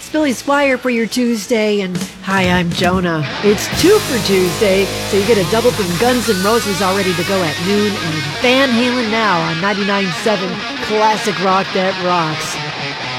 It's Billy Squire for your Tuesday, and hi, I'm Jonah. It's 2 for Tuesday, so you get a double from Guns N' Roses all ready to go at noon, and Van Halen now on 99.7 Classic Rock That Rocks.